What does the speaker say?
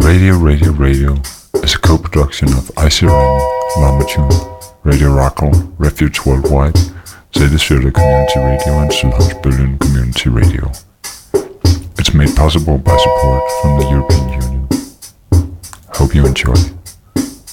Radio is a co-production of ICRN, Lambertune, Radio Rockall, Refuge Worldwide, Seyðisfjörður Community Radio and Sydhavsbølgen Community Radio. It's made possible by support from the European Union. Hope you enjoy.